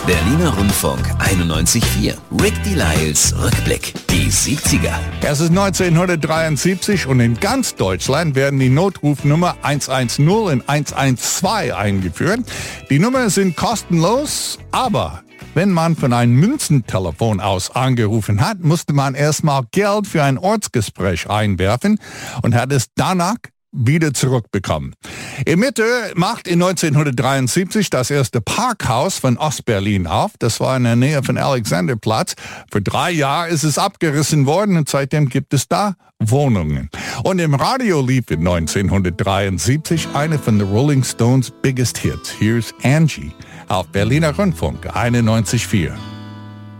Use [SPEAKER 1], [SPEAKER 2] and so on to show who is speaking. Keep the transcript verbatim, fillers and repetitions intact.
[SPEAKER 1] Berliner Rundfunk einundneunzig Komma vier. Rick Delisles Rückblick. Die siebziger.
[SPEAKER 2] Es ist neunzehnhundertdreiundsiebzig und in ganz Deutschland werden die Notrufnummer eins eins null und eins eins zwei eingeführt. Die Nummern sind kostenlos, aber wenn man von einem Münzentelefon aus angerufen hat, musste man erstmal Geld für ein Ortsgespräch einwerfen und hat es danach wieder zurückbekommen. In Mitte macht in neunzehnhundertdreiundsiebzig das erste Parkhaus von Ostberlin auf. Das war in der Nähe von Alexanderplatz. Für drei Jahre ist es abgerissen worden und seitdem gibt es da Wohnungen. Und im Radio lief in neunzehnhundertdreiundsiebzig eine von den Rolling Stones biggest Hits. Here's Angie auf Berliner Rundfunk einundneunzig Komma vier.